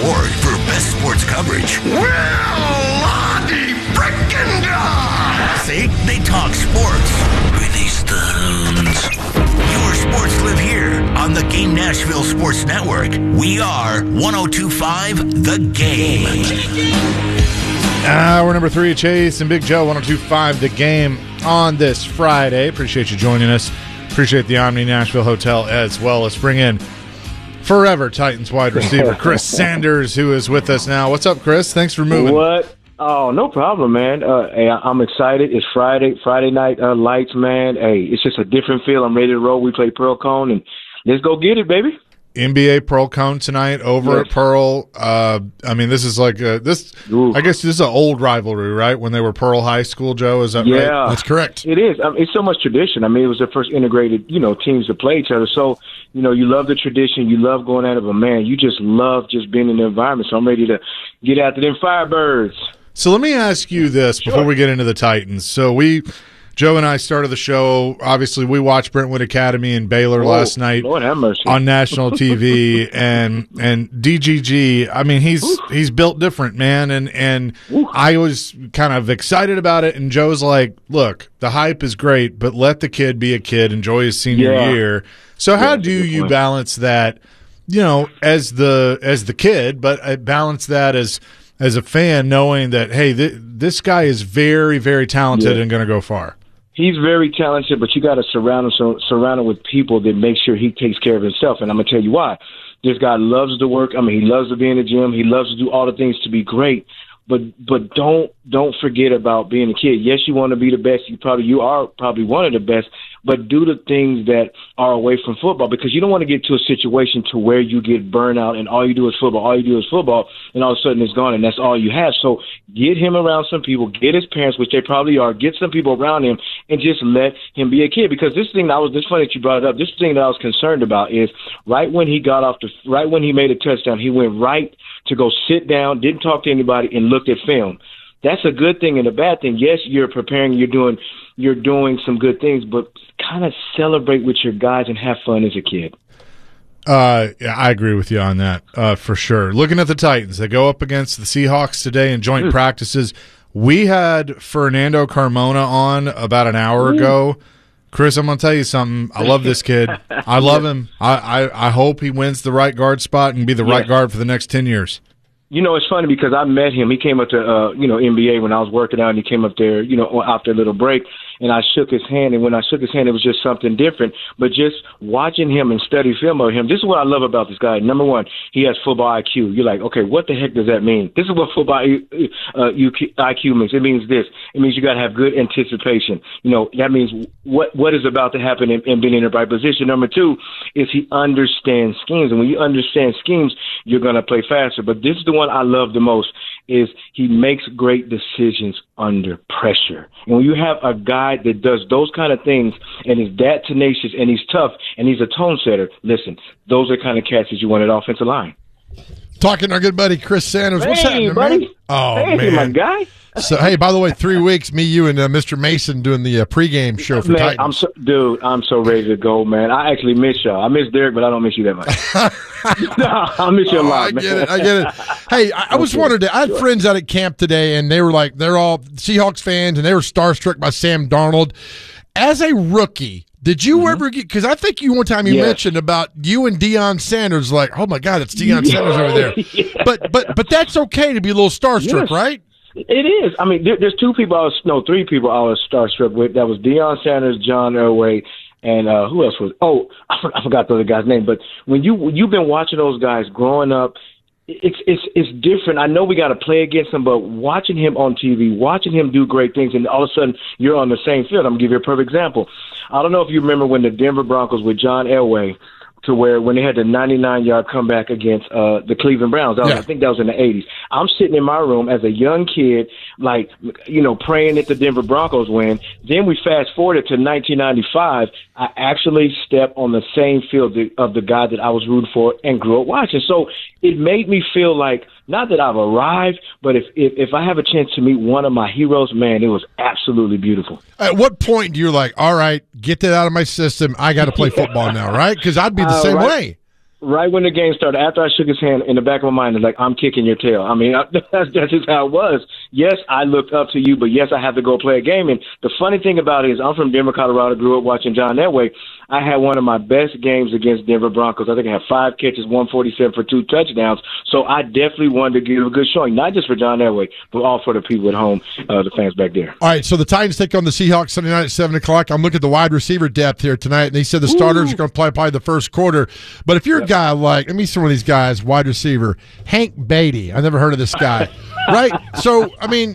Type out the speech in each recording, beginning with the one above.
Award for Best Sports Coverage. Well, frickin' God! See? They talk sports. Release the hounds. Your sports live here on the Game Nashville Sports Network. We are 102.5 The Game. Hour number 3, Chase and Big Joe, 102.5 The Game on this Friday. Appreciate you joining us. Appreciate the Omni Nashville Hotel as well. Let's bring in forever Titans wide receiver Chris Sanders, who is with us now. What's up, Chris? Thanks for moving. What? Oh, no problem, man. Hey, I'm excited. It's Friday night lights, man. Hey, it's just a different feel. I'm ready to roll. We play Pearl Cone, and let's go get it, baby. NBA Pearl Cone tonight over at Pearl. I mean, this is like this. Ooh. I guess this is an old rivalry, right? When they were Pearl High School, Joe, is that right? Yeah, that's correct. It is. I mean, it's so much tradition. I mean, it was the first integrated, teams to play each other. So, you love the tradition. You love going at it, but man, you just love just being in the environment. So I'm ready to get after them Firebirds. So let me ask you this before we get into the Titans. So Joe and I started the show. Obviously, we watched Brentwood Academy and Baylor last night on national TV, and DGG. I mean, he's built different, man, and I was kind of excited about it. And Joe's like, "Look, the hype is great, but let the kid be a kid, enjoy his senior year." So how do you balance that? As the kid, but balance that as a fan, knowing that hey, this guy is very, very talented and going to go far. He's very talented, but you got to surround him with people that make sure he takes care of himself. And I'm gonna tell you why. This guy loves to work. I mean, he loves to be in the gym. He loves to do all the things to be great. But don't forget about being a kid. Yes, you want to be the best. You are probably one of the best. But do the things that are away from football, because you don't want to get to a situation to where you get burned out and all you do is football, and all of a sudden it's gone and that's all you have. So get him around some people, get his parents, which they probably are, get some people around him, and just let him be a kid. Because this funny that you brought it up. This thing that I was concerned about is right when he made a touchdown, he went right to go sit down, didn't talk to anybody, and looked at film. That's a good thing and a bad thing. Yes, you're preparing, you're doing some good things, but kind of celebrate with your guys and have fun as a kid. Yeah, I agree with you on that for sure. Looking at the Titans, they go up against the Seahawks today in joint practices. We had Fernando Carmona on about an hour ago. Chris, I'm going to tell you something. I love this kid. I love him. I hope he wins the right guard spot and be the right guard for the next 10 years. It's funny because I met him. He came up to, NBA when I was working out, and he came up there, after a little break, and I shook his hand. And when I shook his hand, it was just something different. But just watching him and study film of him, this is what I love about this guy. Number one, he has football IQ. You're like, okay, what the heck does that mean? This is what football IQ means. It means this. It means you got to have good anticipation. That means what is about to happen and being in the right position. Number two is he understands schemes. And when you understand schemes, you're going to play faster. But this is the one I love the most, is he makes great decisions under pressure. And when you have a guy that does those kind of things and is that tenacious and he's tough and he's a tone setter, listen, those are kind of cats that you want at offensive line. Talking to our good buddy Chris Sanders. What's happening, buddy? Man? Oh, hey, man. My guy. So, hey, by the way, 3 weeks, me, you, and Mr. Mason doing the pregame show for Titans. I'm so ready to go, man. I actually miss y'all. I miss Derek, but I don't miss you that much. No, I miss you a lot, man. I get it. Hey, I was wondering, I had friends out at camp today, and they were like, they're all Seahawks fans, and they were starstruck by Sam Darnold. As a rookie, did you ever get – because I think one time you mentioned about you and Deion Sanders, like, oh, my God, it's Deion Sanders over there. Yeah. But that's okay to be a little starstruck, right? It is. I mean, there's three people I was starstruck with. That was Deion Sanders, John Elway, and who else was? Oh, I forgot the other guy's name. But when you've been watching those guys growing up, it's different. I know we got to play against him, but watching him on TV, watching him do great things, and all of a sudden you're on the same field. I'm gonna give you a perfect example. I don't know if you remember when the Denver Broncos with John Elway, to where when they had the 99-yard comeback against the Cleveland Browns. I think that was in the 80s. I'm sitting in my room as a young kid, like, praying that the Denver Broncos win. Then we fast forwarded to 1995. I actually stepped on the same field of the guy that I was rooting for and grew up watching. So it made me feel like, not that I've arrived, but if I have a chance to meet one of my heroes, man, it was absolutely beautiful. At what point do you like, all right, get that out of my system, I got to play football now, right? Because I'd be the same way. Right when the game started, after I shook his hand, in the back of my mind, it's like, I'm kicking your tail. I mean, that's just how it was. Yes, I looked up to you, but yes, I have to go play a game. And the funny thing about it is I'm from Denver, Colorado, grew up watching John Elway. I had one of my best games against Denver Broncos. I think I had 5 catches, 147 for 2 touchdowns. So I definitely wanted to give a good showing, not just for John Elway, but all for the people at home, the fans back there. All right, so the Titans take on the Seahawks Sunday night at 7 o'clock. I'm looking at the wide receiver depth here tonight, and they said the starters are going to play probably the first quarter. But if you're a guy like, let me see some of these guys, wide receiver, Hank Beatty. I've never heard of this guy. Right? So, I mean,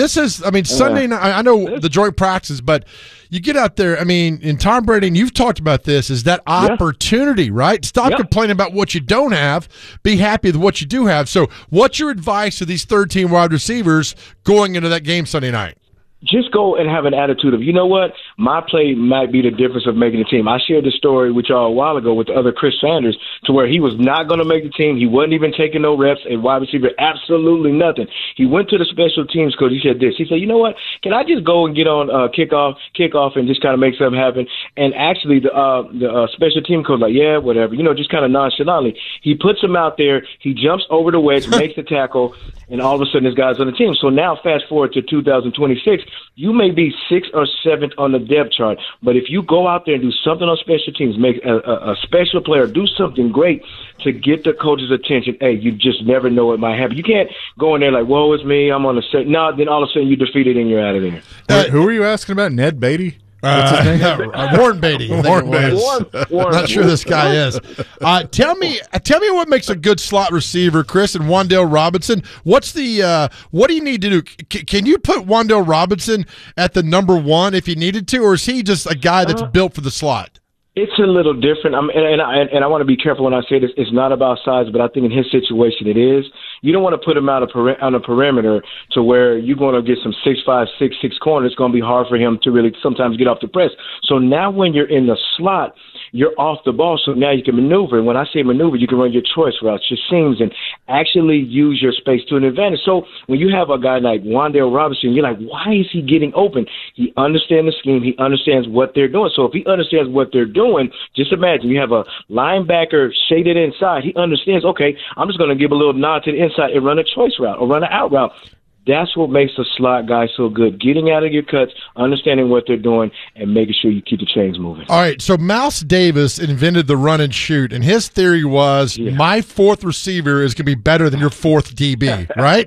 Sunday night, I know the joint practice, but you get out there, I mean, in Tom Brady, and you've talked about this, is that opportunity, right? Stop complaining about what you don't have. Be happy with what you do have. So what's your advice to these third-team wide receivers going into that game Sunday night? Just go and have an attitude of, you know what, my play might be the difference of making the team. I shared this story with y'all a while ago with the other Chris Sanders, to where he was not going to make the team. He wasn't even taking no reps, a wide receiver, absolutely nothing. He went to the special teams coach. He said this. He said, you know what, can I just go and get on kickoff and just kind of make something happen? And actually the special team coach, like, yeah, whatever, just kind of nonchalantly. He puts him out there. He jumps over the wedge, makes the tackle, and all of a sudden this guy's on the team. So now fast forward to 2026, you may be 6th or 7th on the depth chart, but if you go out there and do something on special teams, make a special player, do something great to get the coach's attention, hey, you just never know what might happen. You can't go in there like, whoa, it's me, I'm on the set. No, then all of a sudden you're defeated and you're out of there. Who are you asking about? Ned Beatty? What's his name? Warren Beatty. Warren Beatty. I'm not sure this guy is. Tell me what makes a good slot receiver, Chris, and Wan'Dale Robinson. What do you need to do? Can you put Wan'Dale Robinson at the number 1 if you needed to, or is he just a guy that's built for the slot? It's a little different, and I want to be careful when I say this. It's not about size, but I think in his situation it is. You don't want to put him out on a perimeter to where you're going to get some 6'5", 6'6" corner. It's going to be hard for him to really sometimes get off the press. So now when you're in the slot, you're off the ball, so now you can maneuver. And when I say maneuver, you can run your choice routes, your seams, and actually use your space to an advantage. So when you have a guy like Wan'Dale Robinson, you're like, why is he getting open? He understands the scheme. He understands what they're doing. So if he understands what they're doing, just imagine you have a linebacker shaded inside. He understands, okay, I'm just going to give a little nod to the inside and run a choice route or run an out route. That's what makes the slot guy so good. Getting out of your cuts, understanding what they're doing, and making sure you keep the chains moving. All right, so Mouse Davis invented the run and shoot, and his theory was my 4th receiver is going to be better than your 4th DB, right?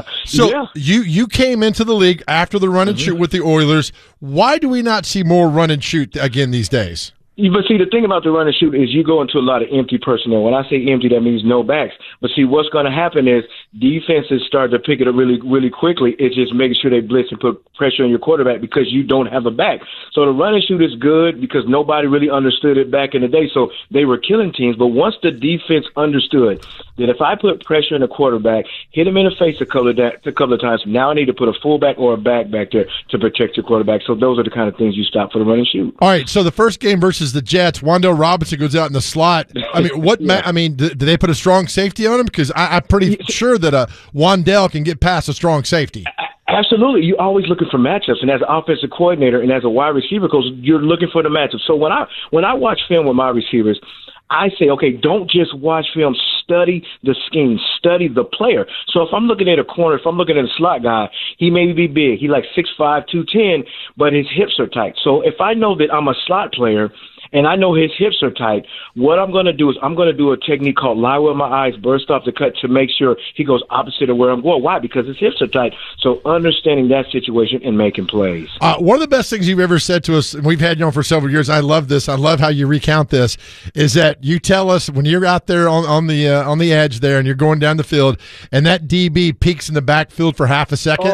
So you came into the league after the run and shoot with the Oilers. Why do we not see more run and shoot again these days? But see, the thing about the run and shoot is you go into a lot of empty personnel. When I say empty, that means no backs. But see, what's going to happen is defenses start to pick it up really, really quickly. It's just making sure they blitz and put pressure on your quarterback because you don't have a back. So the run and shoot is good because nobody really understood it back in the day. So they were killing teams. But once the defense understood that if I put pressure on the quarterback, hit him in the face a couple of times, now I need to put a fullback or a back there to protect your quarterback. So those are the kind of things you stop for the run and shoot. All right, so the first game versus the Jets, Wan'Dale Robinson goes out in the slot. I mean, do they put a strong safety on him? Because I'm pretty sure that Wan'Dale can get past a strong safety. Absolutely. You're always looking for matchups, and as an offensive coordinator and as a wide receiver coach, you're looking for the matchups. So when I watch film with my receivers, I say, okay, don't just watch film, study the scheme, study the player. So if I'm looking at a corner, if I'm looking at a slot guy, he may be big. He like 6'5", 210, but his hips are tight. So if I know that I'm a slot player and I know his hips are tight, what I'm going to do is I'm going to do a technique called lie with my eyes, burst off the cut to make sure he goes opposite of where I'm going. Why? Because his hips are tight. So understanding that situation and making plays. One of the best things you've ever said to us, and we've had you on for several years, I love this, I love how you recount this, is that you tell us when you're out there on the edge there and you're going down the field and that DB peeks in the backfield for half a second.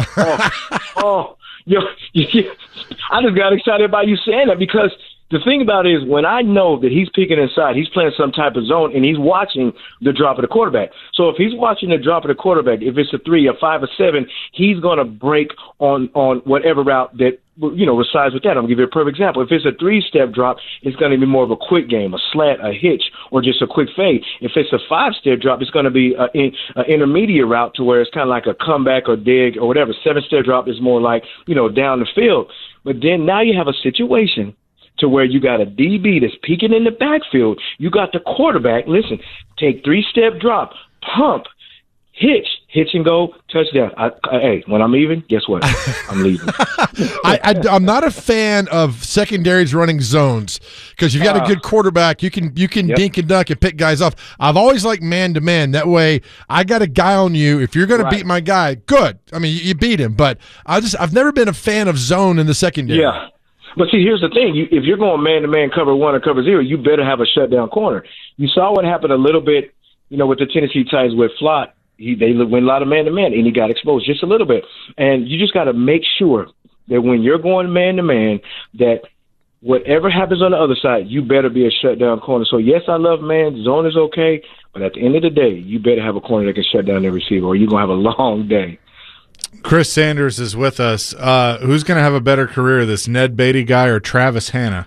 I just got excited about you saying that because the thing about it is when I know that he's peeking inside, he's playing some type of zone, and he's watching the drop of the quarterback. So if he's watching the drop of the quarterback, if it's a 3, a 5, or 7, he's going to break on whatever route that, resides with that. I'm going to give you a perfect example. If it's a 3-step drop, it's going to be more of a quick game, a slant, a hitch, or just a quick fade. If it's a 5-step drop, it's going to be an intermediate route to where it's kind of like a comeback or dig or whatever. 7-step drop is more like, down the field. But then now you have a situation to where you got a DB that's peeking in the backfield. You got the quarterback. Listen, take 3-step drop, pump, hitch and go, touchdown. Hey, when I'm leaving, guess what? I'm leaving. I'm not a fan of secondaries running zones because you've got a good quarterback. You can dink and duck and pick guys off. I've always liked man-to-man. That way, I got a guy on you. If you're going to beat my guy, good. I mean, you beat him. But I've never been a fan of zone in the secondary. Yeah. But see, here's the thing. If you're going man-to-man cover 1 or cover 0, you better have a shutdown corner. You saw what happened a little bit, with the Tennessee Titans with Flott. They went a lot of man-to-man, and he got exposed just a little bit. And you just got to make sure that when you're going man-to-man, that whatever happens on the other side, you better be a shutdown corner. So, yes, I love man. Zone is okay. But at the end of the day, you better have a corner that can shut down the receiver, or you're going to have a long day. Chris Sanders is with us. Who's going to have a better career, this Ned Beatty guy or Travis Hanna?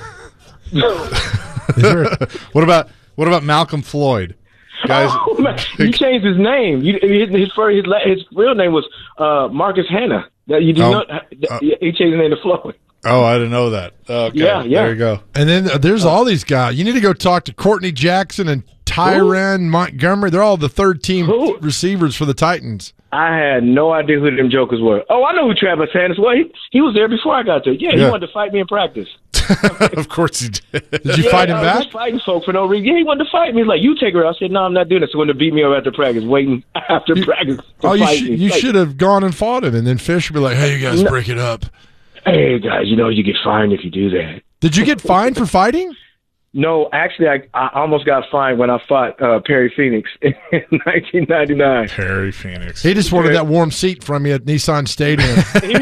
What about Malcolm Floyd? Guys, he changed his name. His real name was Marcus Hanna. He changed his name to Floyd. Oh, I didn't know that. Okay, yeah. There you go. And then there's all these guys. You need to go talk to Courtney Jackson and Tyrann Montgomery. They're all the third-team receivers for the Titans. I had no idea who them jokers were. Oh, I know who Travis Hanna was. He was there before I got there. Yeah, he wanted to fight me in practice. Of course he did. Did you fight him back? I was fighting folk for no reason. Yeah, he wanted to fight me. He's like, you take her out. I said, no, I'm not doing this. So he wanted to beat me up after practice, waiting after practice to fight me. You should have gone and fought him, and then Fish would be like, hey, you guys break it up. Hey, guys, you get fined if you do that. Did you get fined for fighting? No, actually, I almost got fined when I fought Perry Phoenix in 1999. Perry Phoenix. He just wanted that warm seat from you at Nissan Stadium.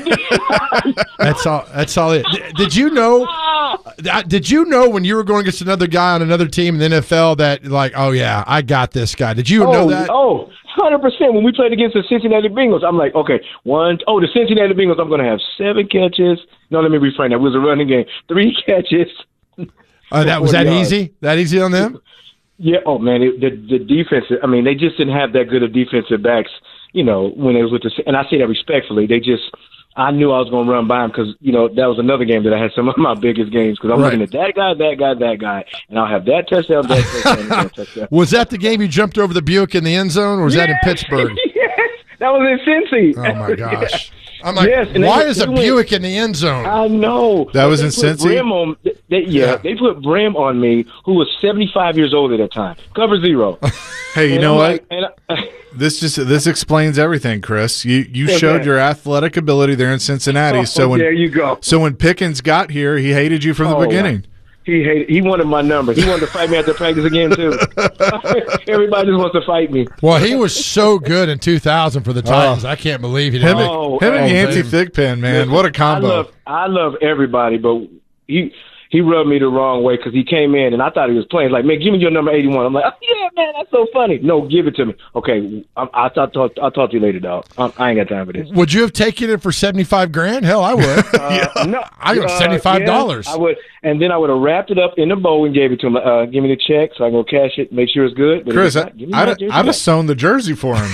That's all it. Did you know when you were going against another guy on another team in the NFL that, like, oh, yeah, I got this guy? Did you know that? Oh, 100%. When we played against the Cincinnati Bengals, I'm like, okay, the Cincinnati Bengals, I'm going to have 7 catches. No, let me reframe that. It was a running game. 3 catches. Was that easy? That easy on them? Yeah. Oh man, the defense. I mean, they just didn't have that good of defensive backs. When it was with and I say that respectfully. I knew I was going to run by him because that was another game that I had some of my biggest games because I'm looking at that guy, and I'll have that touchdown, that touchdown. Was that the game you jumped over the Buick in the end zone, or was that in Pittsburgh? Yes, that was in Cincy. Oh my gosh. I'm like, why is a Buick in the end zone? I know. That was in Cincy? They put Brim on me, who was 75 years old at that time. Cover 0. Hey, you know what? This explains everything, Chris. You showed your athletic ability there in Cincinnati. There you go. So when Pickens got here, he hated you from the beginning. He wanted my number. He wanted to fight me after practice again, too. Everybody just wants to fight me. Well, he was so good in 2000 for the Titans. I can't believe he didn't. Him and Yancey Thigpen, man. What a combo. I love everybody, but he rubbed me the wrong way because he came in and I thought he was playing. Like, man, give me your number 81. I'm like, oh, yeah, man, that's so funny. No, give it to me. Okay, I'll talk to you later, dog. I ain't got time for this. Would you have taken it for $75,000? Hell, I would. No, I got $75. I would, and then I would have wrapped it up in a bowl and gave it to him. Give me the check so I can go cash it, make sure it's good. But Chris, I'd have sewn the jersey for him.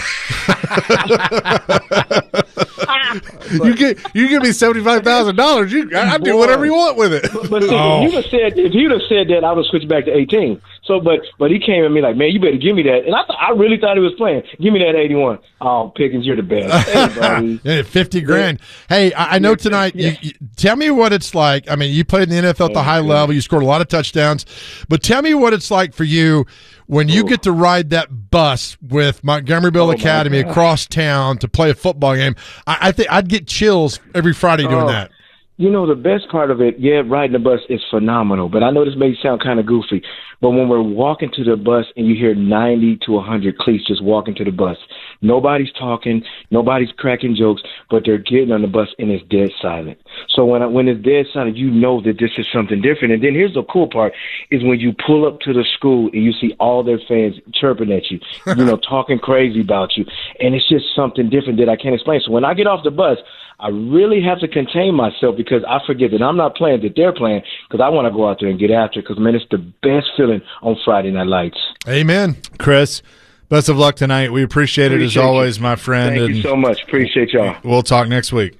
You give me $75,000. I'd do whatever you want with it. But if you'd have said that, I would have switched back to 18. So, but he came at me like, man, you better give me that. And I really thought he was playing. Give me that 81. Oh, Pickens, you're the best. Hey, $50,000. Hey, I know tonight. You tell me what it's like. I mean, you played in the NFL at the high level. You scored a lot of touchdowns. But tell me what it's like for you when you get to ride that bus with Montgomeryville Academy across town to play a football game. I think I'd get chills every Friday doing that. The best part of it, riding the bus is phenomenal. But I know this may sound kind of goofy, but when we're walking to the bus and you hear 90 to 100 cleats just walking to the bus, nobody's talking, nobody's cracking jokes, but they're getting on the bus and it's dead silent. So when it's dead silent, you know that this is something different. And then here's the cool part is when you pull up to the school and you see all their fans chirping at you, talking crazy about you. And it's just something different that I can't explain. So when I get off the bus, I really have to contain myself because I forget that I'm not playing, that they're playing, because I want to go out there and get after it because, man, it's the best feeling on Friday Night Lights. Amen. Chris, best of luck tonight. We appreciate it as always, my friend. Thank you so much. Appreciate y'all. We'll talk next week.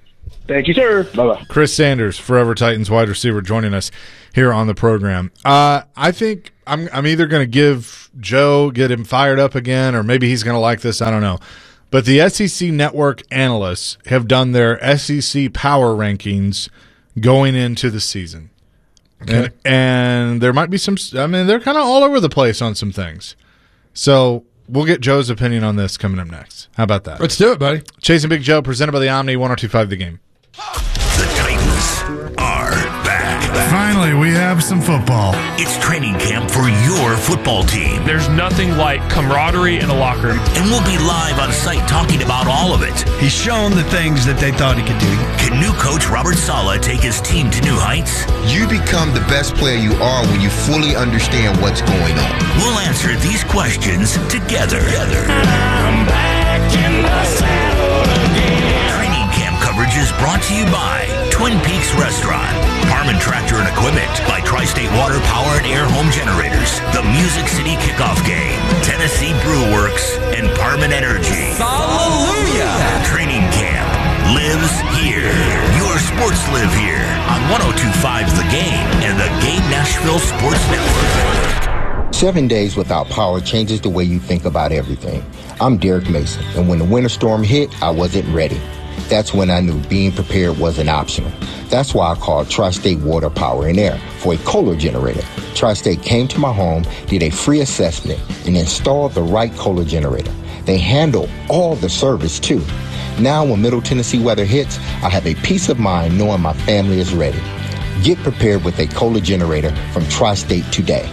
Thank you, sir. Bye-bye. Chris Sanders, Forever Titans wide receiver, joining us here on the program. I think I'm either going to give Joe, get him fired up again, or maybe he's going to like this. I don't know. But the SEC Network analysts have done their SEC power rankings going into the season. Okay. And there might be some – I mean, they're kind of all over the place on some things. So we'll get Joe's opinion on this coming up next. How about that? Let's do it, buddy. Chasing Big Joe, presented by the Omni, 102.5 The Game. The Titans are back. Finally, we have some football. It's training camp for your football team. There's nothing like camaraderie in a locker room. And we'll be live on site talking about all of it. He's shown the things that they thought he could do. Can new coach Robert Saleh take his team to new heights? You become the best player you are when you fully understand what's going on. We'll answer these questions together. I'm back in the saddle again. Training camp coverage is brought to you by Twin Peaks Restaurant, Harmon Tractor and Equipment, by Tri-State Water Power and Air Home Generators, the Music City Kickoff Game, Tennessee Brew Works, and Parman Energy. Hallelujah! Training camp lives here. Your sports live here on 102.5 The Game and the Game Nashville Sports Network. 7 days without power changes the way you think about everything. I'm Derek Mason, and when the winter storm hit, I wasn't ready. That's when I knew being prepared wasn't optional. That's why I called Tri-State Water Power and Air for a Kohler generator. Tri-State came to my home, did a free assessment, and installed the right Kohler generator. They handle all the service, too. Now, when Middle Tennessee weather hits, I have a peace of mind knowing my family is ready. Get prepared with a Kohler generator from Tri-State today.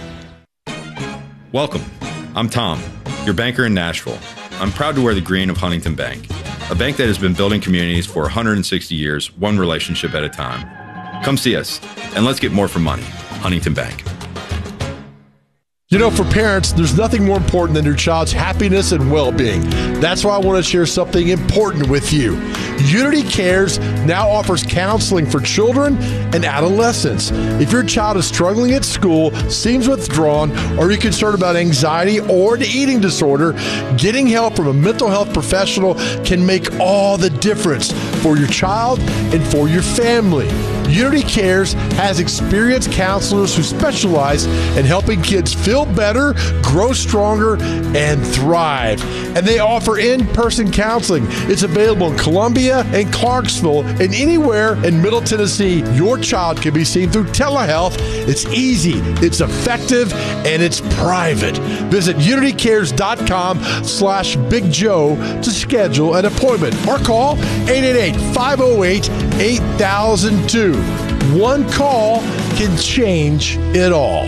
Welcome. I'm Tom, your banker in Nashville. I'm proud to wear the green of Huntington Bank, a bank that has been building communities for 160 years, one relationship at a time. Come see us, and let's get more for money. Huntington Bank. You know, for parents, there's nothing more important than your child's happiness and well-being. That's why I want to share something important with you. Unity Cares now offers counseling for children and adolescents. If your child is struggling at school, seems withdrawn, or you're concerned about anxiety or an eating disorder, getting help from a mental health professional can make all the difference for your child and for your family. Unity Cares has experienced counselors who specialize in helping kids feel better, grow stronger, and thrive. And they offer in-person counseling. It's available in Columbia and Clarksville and anywhere in Middle Tennessee. Your child can be seen through telehealth. It's easy, it's effective, and it's private. Visit unitycares.com/Big Joe to schedule an appointment or call 888-508-8002. One call can change it all.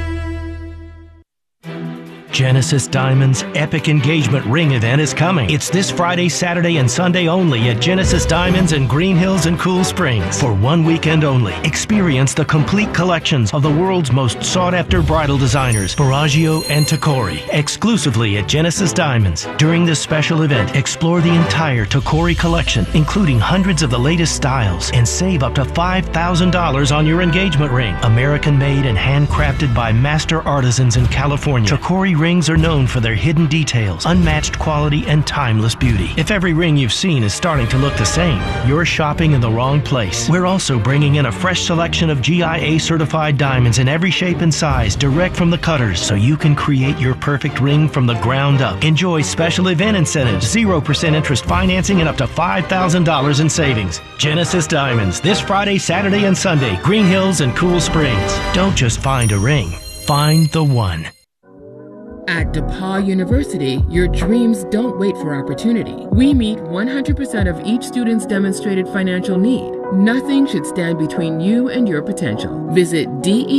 Genesis Diamonds' epic engagement ring event is coming. It's this Friday, Saturday, and Sunday only at Genesis Diamonds in Green Hills and Cool Springs. For 1 weekend only, experience the complete collections of the world's most sought-after bridal designers, Bellagio and Tacori, exclusively at Genesis Diamonds. During this special event, explore the entire Tacori collection, including hundreds of the latest styles, and save up to $5,000 on your engagement ring. American-made and handcrafted by master artisans in California, Tacori rings are known for their hidden details, unmatched quality, and timeless beauty. If every ring you've seen is starting to look the same, you're shopping in the wrong place. We're also bringing in a fresh selection of GIA-certified diamonds in every shape and size, direct from the cutters, so you can create your perfect ring from the ground up. Enjoy special event incentives, 0% interest financing, and up to $5,000 in savings. Genesis Diamonds, this Friday, Saturday, and Sunday, Green Hills and Cool Springs. Don't just find a ring, find the one. At DePaul University, your dreams don't wait for opportunity. We meet 100% of each student's demonstrated financial need. Nothing should stand between you and your potential. Visit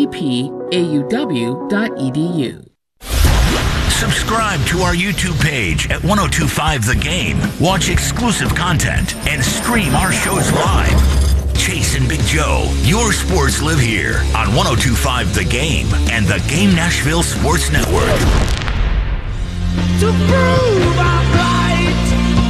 depauw.edu. Subscribe to our YouTube page at 102.5 The Game. Watch exclusive content and stream our shows live. Chase and Big Joe, your sports live here on 102.5 The Game and the Game Nashville Sports Network. To prove I'm right,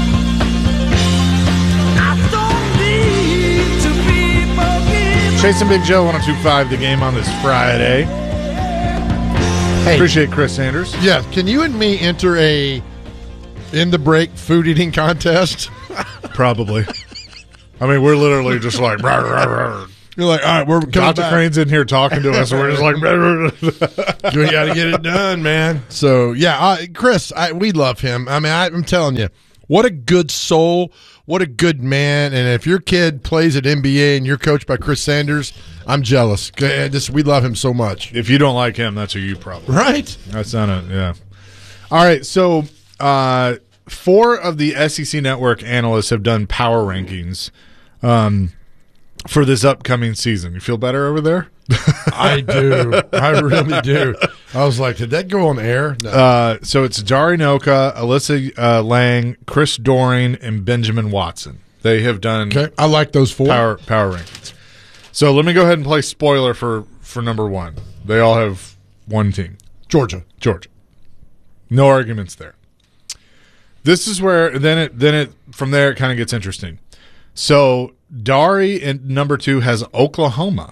I don't need to be forgiven. Chase and Big Joe, 102.5 The Game on this Friday. Hey, appreciate Chris Sanders. Yeah, can you and me enter a in the break food eating contest? Probably. I mean, we're literally just like, rah, rah, rah. You're like, all right, we're coming Dr. back. Crane's in here talking to us, and we're just like, rah, rah, rah. We got to get it done, man. So, yeah, Chris, we love him. I mean, I'm telling you, what a good soul, what a good man. And if your kid plays at NBA and you're coached by Chris Sanders, I'm jealous. We love him so much. If you don't like him, that's a you problem. Right. That's not a, yeah. All right, so 4 of the SEC Network analysts have done power rankings for this upcoming season. You feel better over there? I do. I really do. I was like, did that go on air? No. So it's Dari Noka, Alyssa Lang, Chris Doering, and Benjamin Watson. They have done I like those 4. Power rankings. So let me go ahead and play spoiler for number 1. They all have one team. Georgia. No arguments there. This is where then it from there it kind of gets interesting. So Dari in number 2 has Oklahoma.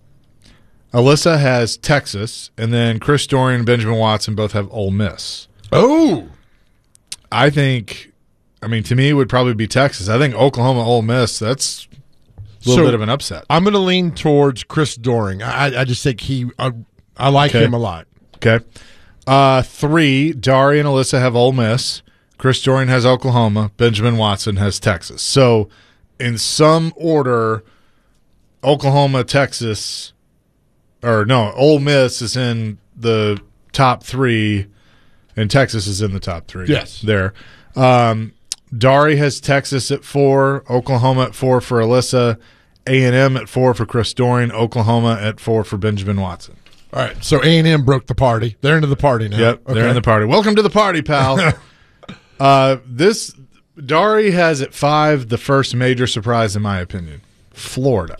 Alyssa has Texas, and then Chris Doering and Benjamin Watson both have Ole Miss. Oh, I think, to me, it would probably be Texas. I think Oklahoma, Ole Miss, that's a little bit of an upset. I'm going to lean towards Chris Doering. I just think I like him a lot. Okay. 3, Dari and Alyssa have Ole Miss. Chris Doering has Oklahoma. Benjamin Watson has Texas. So, in some order, Oklahoma, Texas, Ole Miss is in the top 3, and Texas is in the top 3. Yes. There. Dari has Texas at 4, Oklahoma at 4 for Alyssa, A&M at 4 for Chris Doering, Oklahoma at 4 for Benjamin Watson. All right, so A&M broke the party. They're into the party now. Yep, they're in the party. Welcome to the party, pal. This Dari has at 5 the first major surprise, in my opinion, Florida.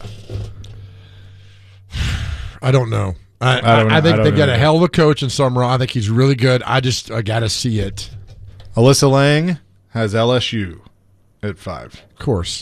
I don't know. I think they got a hell of a coach in Summerall. I think he's really good. I got to see it. Alyssa Lang has LSU at 5. Of course.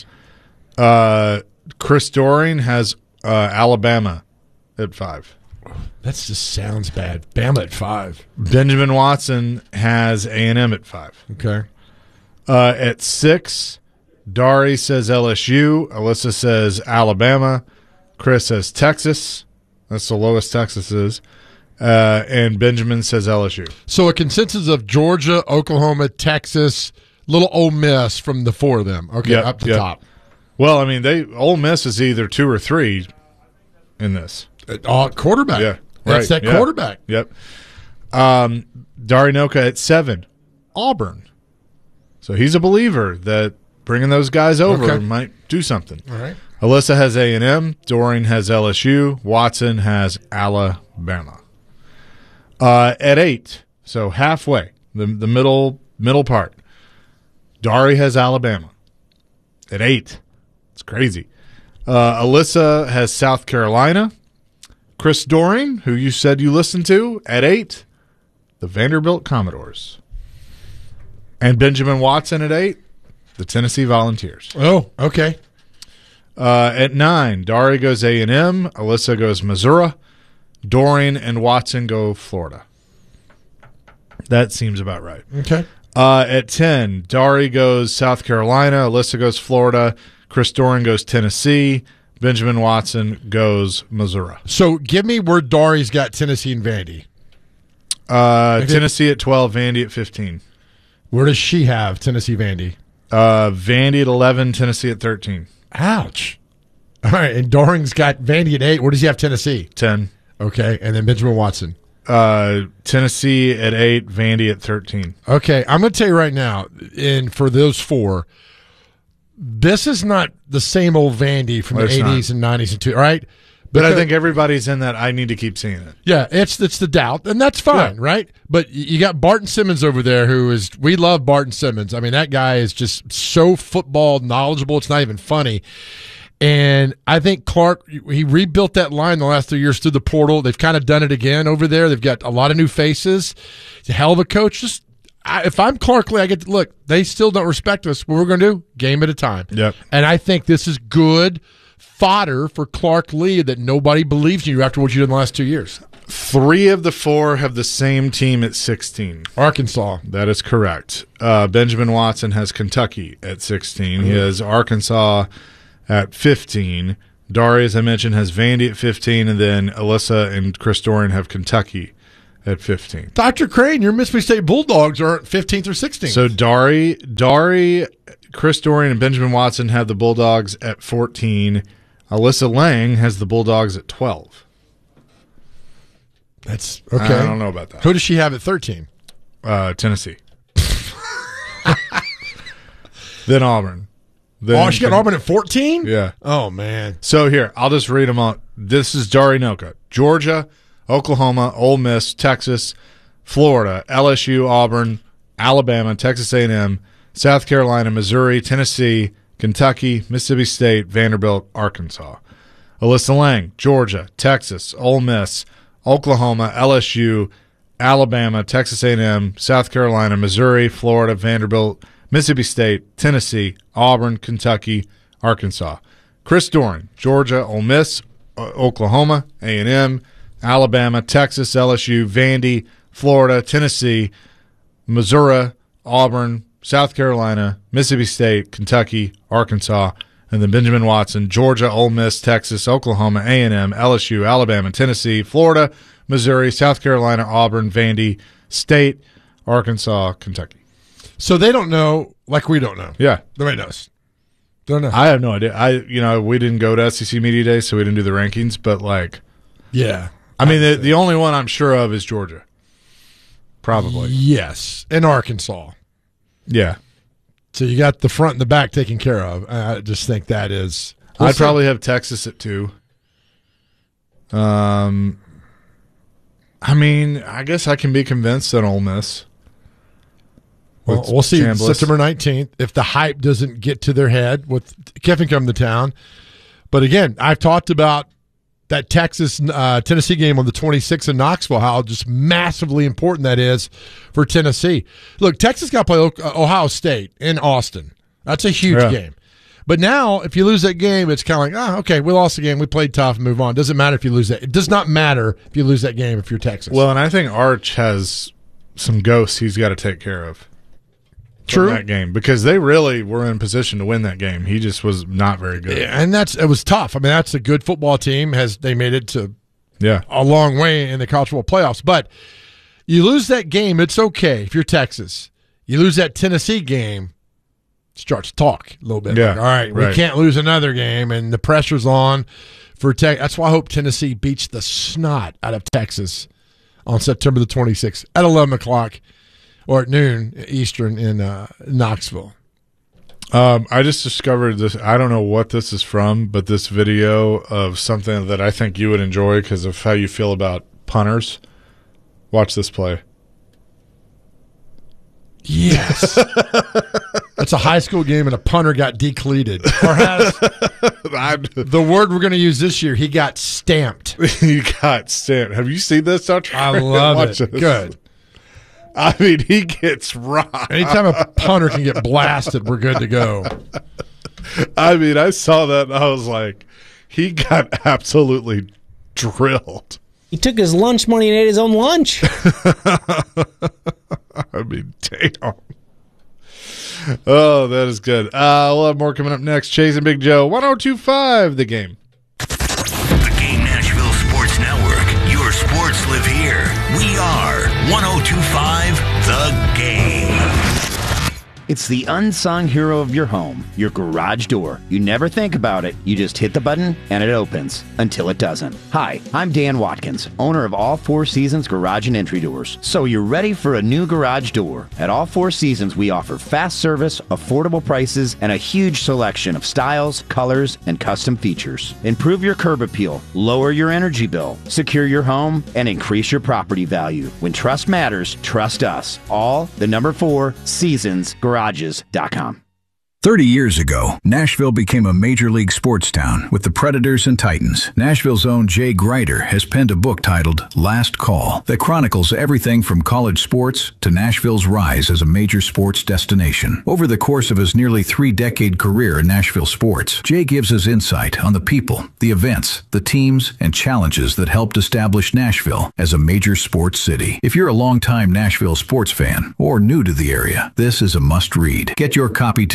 Chris Doering has Alabama at 5. That just sounds bad. Bama at 5. Benjamin Watson has A&M at 5. Okay. At 6, Dari says LSU. Alyssa says Alabama. Chris says Texas. That's the lowest Texas is. And Benjamin says LSU. So a consensus of Georgia, Oklahoma, Texas, little Ole Miss from the 4 of them. Okay, up to top. Well, Ole Miss is either 2 or 3 in this. Quarterback. Yeah, That's that quarterback. Yep. Dari Noka at 7, Auburn. So he's a believer that bringing those guys over might do something. All right. Alyssa has A&M. Doering has LSU. Watson has Alabama. At 8, so halfway, the middle part, Dari has Alabama. At 8. It's crazy. Alyssa has South Carolina. Chris Doering, who you said you listened to, at 8, the Vanderbilt Commodores. And Benjamin Watson at 8, the Tennessee Volunteers. Oh, okay. At 9, Dari goes A&M. Alyssa goes Missouri. Doering and Watson go Florida. That seems about right. Okay. At 10, Dari goes South Carolina. Alyssa goes Florida. Chris Doering goes Tennessee. Benjamin Watson goes Missouri. So give me where Dari's got Tennessee and Vandy. Tennessee at 12, Vandy at 15. Where does she have Tennessee, Vandy? Vandy at 11, Tennessee at 13. Ouch. All right, and Doring's got Vandy at 8. Where does he have Tennessee? 10. Okay, and then Benjamin Watson. Tennessee at 8, Vandy at 13. Okay, I'm going to tell you right now, and for those 4, this is not the same old Vandy from the 80s and 90s and 2, all right? But I think everybody's in that I need to keep seeing it. Yeah, it's the doubt, and that's fine, right? But you got Barton Simmons over there we love Barton Simmons. That guy is just so football knowledgeable, it's not even funny. And I think Clark, he rebuilt that line the last 3 years through the portal. They've kind of done it again over there. They've got a lot of new faces. He's a hell of a coach. If I'm Clark Lee, I get to look. They still don't respect us. What we're going to do? Game at a time. Yep. And I think this is good fodder for Clark Lee that nobody believes in you after what you did in the last 2 years. 3 of the 4 have the same team at 16. Arkansas. That is correct. Benjamin Watson has Kentucky at 16. He has Arkansas at 15. Dari, as I mentioned, has Vandy at 15, and then Alyssa and Chris Dorian have Kentucky at 15. Dr. Crane, your Mississippi State Bulldogs are 15th or 16th. So Dari, Chris Dorian, and Benjamin Watson have the Bulldogs at 14. Alyssa Lang has the Bulldogs at 12. That's okay. I don't know about that. Who does she have at 13? Tennessee. Then Auburn. She got Auburn at 14? Yeah. Oh, man. So here, I'll just read them out. This is Dari Noka. Georgia, Oklahoma, Ole Miss, Texas, Florida, LSU, Auburn, Alabama, Texas A&M, South Carolina, Missouri, Tennessee, Kentucky, Mississippi State, Vanderbilt, Arkansas. Alyssa Lang, Georgia, Texas, Ole Miss, Oklahoma, LSU, Alabama, Texas A&M, South Carolina, Missouri, Florida, Vanderbilt, Mississippi State, Tennessee, Auburn, Kentucky, Arkansas. Chris Dorian, Georgia, Ole Miss, Oklahoma, A&M, Alabama, Texas, LSU, Vandy, Florida, Tennessee, Missouri, Auburn, South Carolina, Mississippi State, Kentucky, Arkansas, and then Benjamin Watson, Georgia, Ole Miss, Texas, Oklahoma, A&M, LSU, Alabama, Tennessee, Florida, Missouri, South Carolina, Auburn, Vandy, State, Arkansas, Kentucky. So they don't know like we don't know. Yeah. Nobody knows. Don't know. I have no idea. We didn't go to SEC Media Day, so we didn't do the rankings, but yeah. I mean, the only one I'm sure of is Georgia. Probably. Yes. And Arkansas. Yeah. So you got the front and the back taken care of. I just think that is. I'd probably have Texas at 2. I mean, I guess I can be convinced on Ole Miss. Well, we'll see September 19th if the hype doesn't get to their head with Kiffin coming to town. But again, I've talked about that Texas-Tennessee game on the 26th in Knoxville, how just massively important that is for Tennessee. Look, Texas got to play Ohio State in Austin. That's a huge game. But now, if you lose that game, it's kind of like, okay, we lost the game. We played tough and move on. Doesn't matter if you lose that. It does not matter if you lose that game if you're Texas. Well, and I think Arch has some ghosts he's got to take care of. True. That game, because they really were in position to win that game. He just was not very good. Yeah, and it was tough. I mean, that's a good football team. They made it to a long way in the college football playoffs. But you lose that game, it's okay if you're Texas. You lose that Tennessee game, start to talk a little bit. Yeah, all right, we can't lose another game, and the pressure's on for Texas. That's why I hope Tennessee beats the snot out of Texas on September the 26th at 11 o'clock. Or at noon Eastern in Knoxville. I just discovered this. I don't know what this is from, but this video of something that I think you would enjoy because of how you feel about punters. Watch this play. Yes. That's a high school game and a punter got decleated. Or has the word we're going to use this year, he got stamped. He got stamped. Have you seen this, Dr. I love it. This. Good. I mean, he gets rocked. Anytime a punter can get blasted, we're good to go. I mean, I saw that and I was like, he got absolutely drilled. He took his lunch money and ate his own lunch. I mean, damn. Oh, that is good. We'll have more coming up next. Chase and Big Joe, 102.5 The Game. The Game Nashville Sports Network. Your sports live here. We are 102.5 The Game. It's the unsung hero of your home, your garage door. You never think about it. You just hit the button and it opens until it doesn't. Hi, I'm Dan Watkins, owner of All Four Seasons Garage and Entry Doors. So you're ready for a new garage door. At All Four Seasons, we offer fast service, affordable prices, and a huge selection of styles, colors, and custom features. Improve your curb appeal, lower your energy bill, secure your home, and increase your property value. When trust matters, trust us. All the number 4 Seasons Garages.com. 30 years ago, Nashville became a major league sports town with the Predators and Titans. Nashville's own Jay Greider has penned a book titled Last Call that chronicles everything from college sports to Nashville's rise as a major sports destination. Over the course of his nearly 3-decade career in Nashville sports, Jay gives us insight on the people, the events, the teams, and challenges that helped establish Nashville as a major sports city. If you're a longtime Nashville sports fan or new to the area, this is a must-read. Get your copy today on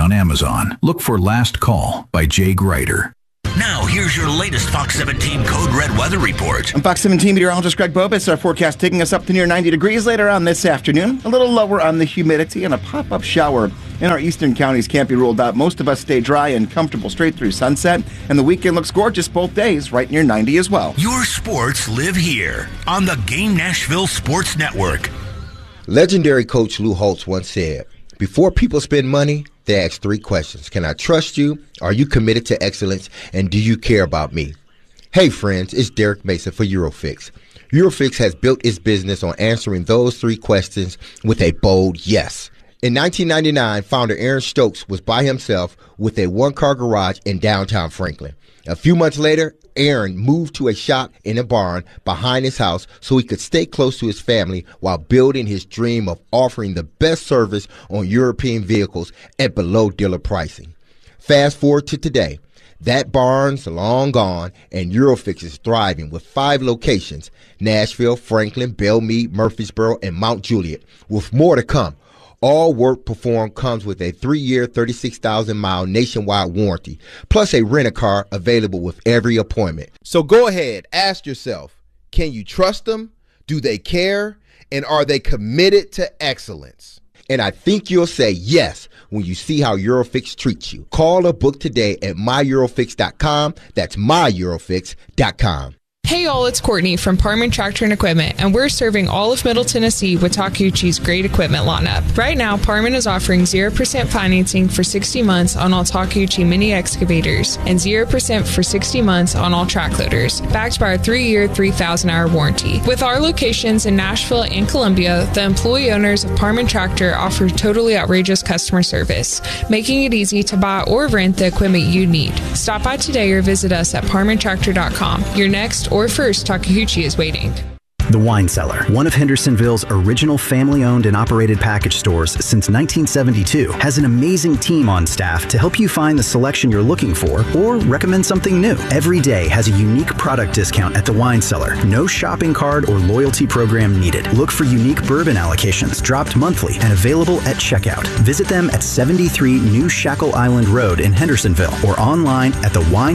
on Amazon. Look for Last Call by Jay Grider. Now, here's your latest Fox 17 Code Red weather report. I'm Fox 17 meteorologist Greg Bobis. Our forecast taking us up to near 90 degrees later on this afternoon. A little lower on the humidity and a pop-up shower in our eastern counties can't be ruled out. Most of us stay dry and comfortable straight through sunset. And the weekend looks gorgeous both days, right near 90 as well. Your sports live here on the Game Nashville Sports Network. Legendary coach Lou Holtz once said, before people spend money, they ask 3 questions. Can I trust you? Are you committed to excellence? And do you care about me? Hey friends, it's Derek Mason for Eurofix. Eurofix has built its business on answering those 3 questions with a bold yes. In 1999, founder Aaron Stokes was by himself with a one-car garage in downtown Franklin. A few months later, Aaron moved to a shop in a barn behind his house so he could stay close to his family while building his dream of offering the best service on European vehicles at below dealer pricing. Fast forward to today. That barn's long gone, and Eurofix is thriving with 5 locations: Nashville, Franklin, Belmead, Murfreesboro, and Mount Juliet, with more to come. All work performed comes with a 3-year, 36,000-mile nationwide warranty, plus a rent-a-car available with every appointment. So go ahead, ask yourself, can you trust them? Do they care? And are they committed to excellence? And I think you'll say yes when you see how Eurofix treats you. Call or book today at myeurofix.com. That's myeurofix.com. Hey y'all, it's Courtney from Parman Tractor and Equipment, and we're serving all of Middle Tennessee with Takeuchi's great equipment lineup. Right now, Parman is offering 0% financing for 60 months on all Takeuchi mini excavators and 0% for 60 months on all track loaders, backed by our 3-year, 3,000-hour warranty. With our locations in Nashville and Columbia, the employee owners of Parman Tractor offer totally outrageous customer service, making it easy to buy or rent the equipment you need. Stop by today or visit us at parmantractor.com. Your next or first Takeuchi is waiting. The Wine Cellar, one of Hendersonville's original family-owned and operated package stores since 1972, has an amazing team on staff to help you find the selection you're looking for or recommend something new. Every day has a unique product discount at The Wine Cellar. No shopping card or loyalty program needed. Look for unique bourbon allocations dropped monthly and available at checkout. Visit them at 73 New Shackle Island Road in Hendersonville or online at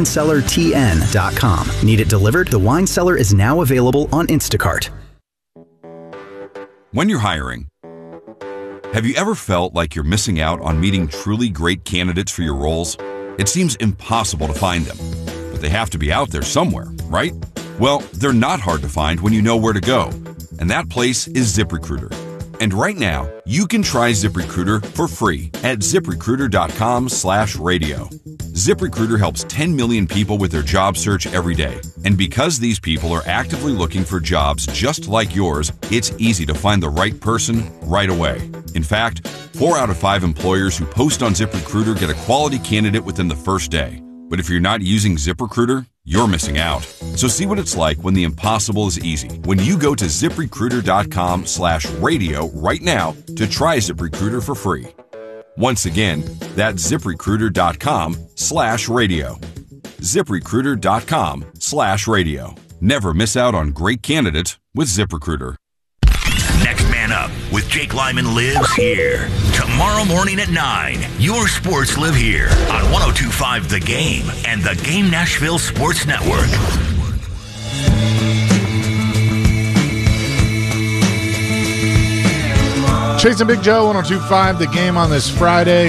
thewinecellartn.com. Need it delivered? The Wine Cellar is now available on Instacart. When you're hiring, have you ever felt like you're missing out on meeting truly great candidates for your roles? It seems impossible to find them, but they have to be out there somewhere, right? Well, they're not hard to find when you know where to go, and that place is ZipRecruiter. And right now, you can try ZipRecruiter for free at ZipRecruiter.com/radio. ZipRecruiter helps 10 million people with their job search every day. And because these people are actively looking for jobs just like yours, it's easy to find the right person right away. In fact, 4 out of 5 employers who post on ZipRecruiter get a quality candidate within the first day. But if you're not using ZipRecruiter, you're missing out. So see what it's like when the impossible is easy. When you go to ZipRecruiter.com/radio right now to try ZipRecruiter for free. Once again, that's ZipRecruiter.com/radio. ZipRecruiter.com/radio. Never miss out on great candidates with ZipRecruiter. Next Man Up with Jake Lyman lives here. Tomorrow morning at 9, your sports live here on 102.5 The Game and the Game Nashville Sports Network. Chase and Big Joe, 102.5 The Game on this Friday.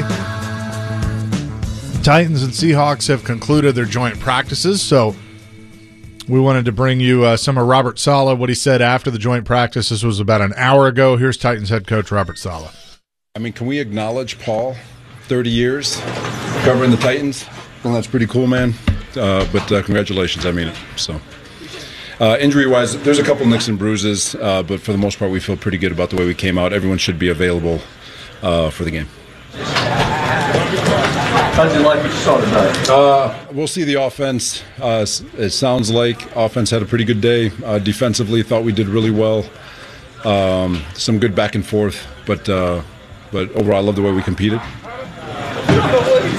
Titans and Seahawks have concluded their joint practices, so we wanted to bring you some of Robert Saleh, what he said after the joint practice. This was about an hour ago. Here's Titans head coach Robert Saleh. I mean, can we acknowledge Paul, 30 years covering the Titans? Well, that's pretty cool, man. But congratulations, I mean it. So, injury-wise, there's a couple nicks and bruises, but for the most part, we feel pretty good about the way we came out. Everyone should be available for the game. How did you like what you saw tonight? We'll see the offense. It sounds like offense had a pretty good day. Defensively, thought we did really well. Some good back and forth, but overall, I love the way we competed.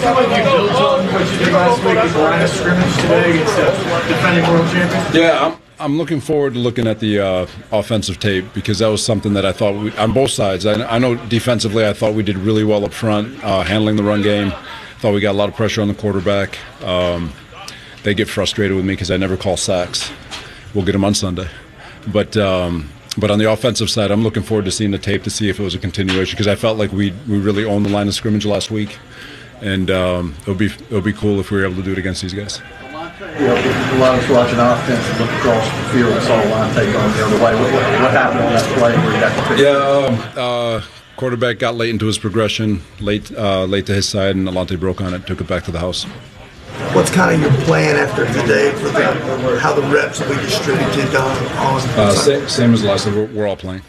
What you did last week at the line of scrimmage today against the defending world champion? Yeah, I'm looking forward to looking at the offensive tape because that was something that I thought on both sides. I know defensively I thought we did really well up front, handling the run game. Thought we got a lot of pressure on the quarterback. They get frustrated with me because I never call sacks. We'll get them on Sunday. But on the offensive side, I'm looking forward to seeing the tape to see if it was a continuation because I felt like we really owned the line of scrimmage last week. And it'll be cool if we were able to do it against these guys. You know, a lot of us watching offense and look across the field and saw Alontae going the other way. What happened on that play where you got the pick? Quarterback got late into his progression, late to his side, and Alontae broke on it, took it back to the house. What's kind of your plan after today for how the reps will be distributed on same as last time. We're all playing.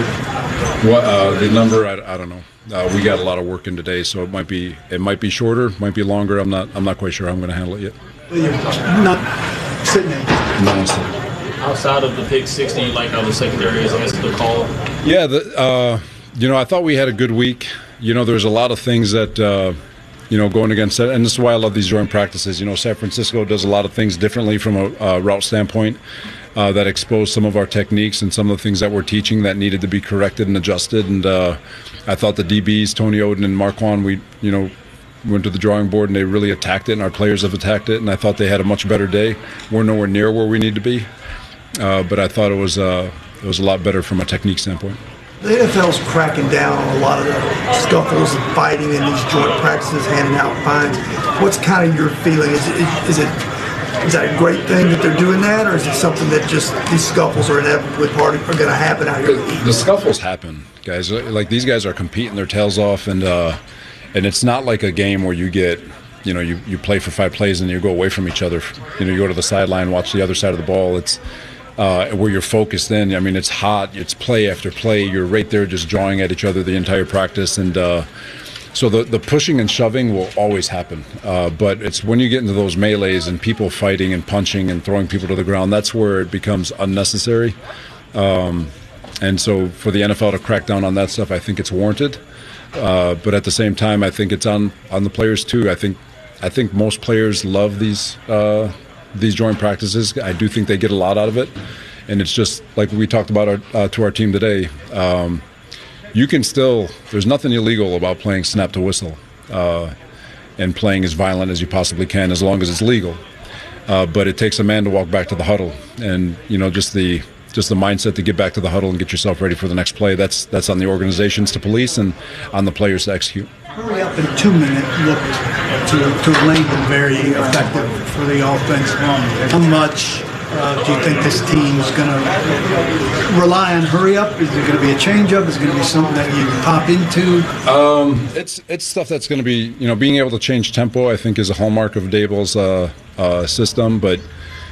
What the number? I don't know. We got a lot of work in today, so it might be shorter, might be longer. I'm not quite sure how I'm going to handle it yet. You're not sitting there. No one's sitting. Outside of the pick 60, you like how the secondary has answered the call? Yeah, I thought we had a good week. There's a lot of things that, going against that, and this is why I love these joint practices. San Francisco does a lot of things differently from a route standpoint that expose some of our techniques and some of the things that we're teaching that needed to be corrected and adjusted. And I thought the DBs, Tony Oden and Marquand, we went to the drawing board and they really attacked it, and our players have attacked it, and I thought they had a much better day. We're nowhere near where we need to be, but I thought it was a lot better from a technique standpoint. The NFL's cracking down on a lot of the scuffles and fighting in these joint practices, handing out fines. What's kind of your feeling? Is that a great thing that they're doing that, or is it something that just these scuffles are inevitably going to happen out here? The scuffles happen, guys. Like these guys are competing their tails off, and it's not like a game where you get, you play for 5 plays and you go away from each other. You go to the sideline, watch the other side of the ball. It's where you're focused in. I mean, it's hot. It's play after play. You're right there just jawing at each other the entire practice. And so the pushing and shoving will always happen. But it's when you get into those melees and people fighting and punching and throwing people to the ground, that's where it becomes unnecessary. And so for the NFL to crack down on that stuff, I think it's warranted. But at the same time, I think it's on the players too. I think most players love these joint practices. I do think they get a lot out of it, and it's just like we talked about to our team today. You can still. There's nothing illegal about playing snap to whistle and playing as violent as you possibly can, as long as it's legal. But it takes a man to walk back to the huddle, and just the mindset to get back to the huddle and get yourself ready for the next play. That's on the organizations to police and on the players to execute. Hurry up in 2 minutes looked to Lincoln very effective for the offense. How much do you think this team's going to rely on hurry up? Is there going to be a change up? Is it going to be something that you pop into? It's stuff that's going to be, being able to change tempo, I think, is a hallmark of Daboll's system. But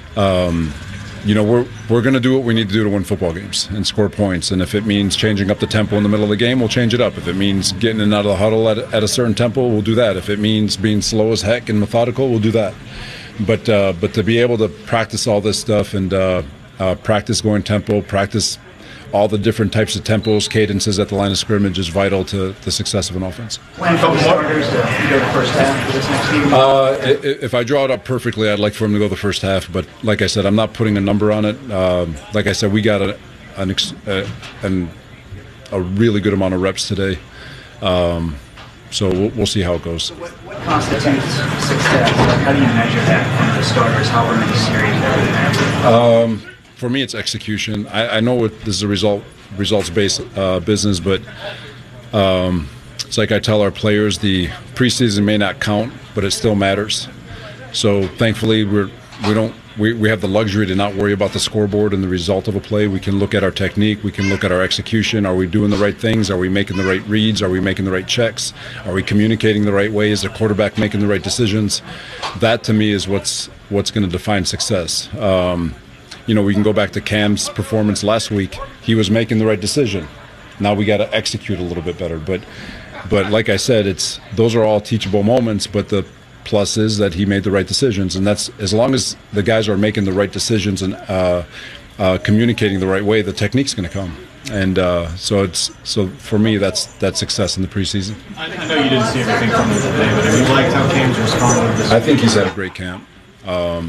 we're going to do what we need to do to win football games and score points. And if it means changing up the tempo in the middle of the game, we'll change it up. If it means getting in and out of the huddle at a certain tempo, we'll do that. If it means being slow as heck and methodical, we'll do that. But to be able to practice all this stuff and practice going tempo, practice all the different types of tempos, cadences at the line of scrimmage is vital to the success of an offense. Plan for the starters to go the first half for this next game? If I draw it up perfectly, I'd like for him to go the first half. But like I said, I'm not putting a number on it. Like I said, we got a really good amount of reps today. So we'll see how it goes. What constitutes success? How do you measure that from the starters? How many series have? For me, it's execution. I know this is a results-based business, but it's like I tell our players, the preseason may not count, but it still matters. So thankfully, we have the luxury to not worry about the scoreboard and the result of a play. We can look at our technique. We can look at our execution. Are we doing the right things? Are we making the right reads? Are we making the right checks? Are we communicating the right way? Is the quarterback making the right decisions? That, to me, is what's going to define success. We can go back to Cam's performance last week. He was making the right decision. Now we got to execute a little bit better. But like I said, those are all teachable moments. But the plus is that he made the right decisions, and that's as long as the guys are making the right decisions and communicating the right way, the technique's going to come. And so for me, that's success in the preseason. I know you didn't see everything from him today, but have you liked how Cam's responded? I think he's had a great camp.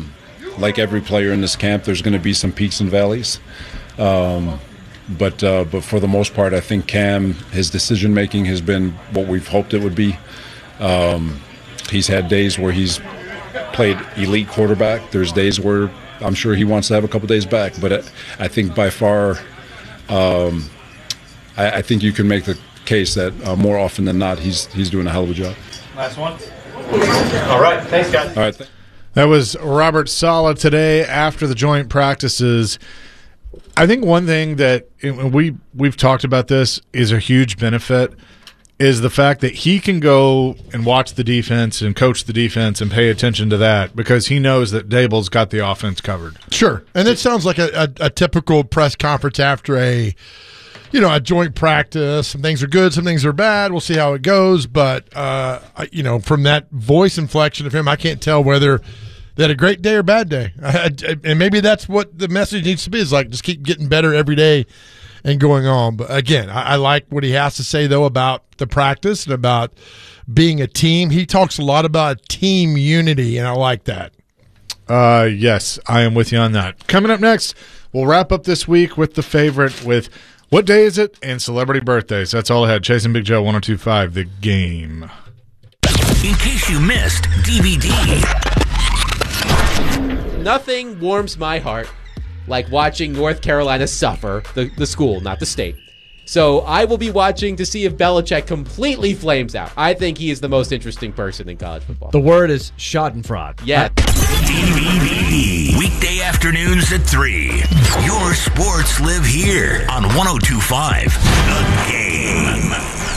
like every player in this camp, there's going to be some peaks and valleys. But for the most part, I think Cam, his decision making has been what we've hoped it would be. He's had days where he's played elite quarterback. There's days where I'm sure he wants to have a couple days back. But I think by far, I think you can make the case that more often than not, he's doing a hell of a job. Last one. All right. Thanks, guys. All right. That was Robert Saleh today after the joint practices. I think one thing that we've talked about this is a huge benefit is the fact that he can go and watch the defense and coach the defense and pay attention to that because he knows that Daboll's got the offense covered. Sure. And it sounds like a typical press conference after a joint practice. Some things are good, some things are bad. We'll see how it goes. But, from that voice inflection of him, I can't tell whether they had a great day or bad day. And maybe that's what the message needs to be, is like just keep getting better every day and going on. But, again, I like what he has to say, though, about the practice and about being a team. He talks a lot about team unity, and I like that. Yes, I am with you on that. Coming up next, we'll wrap up this week with the favorite with what day is it and celebrity birthdays. That's all I had. Chasing Big Joe, 102.5 The Game. In case you missed DVD. Nothing warms my heart like watching North Carolina suffer, the school, not the state. So I will be watching to see if Belichick completely flames out. I think he is the most interesting person in college football. The word is schadenfreude. Yeah. DVD. Weekday afternoons at 3. Your sports live here on 102.5 The Game.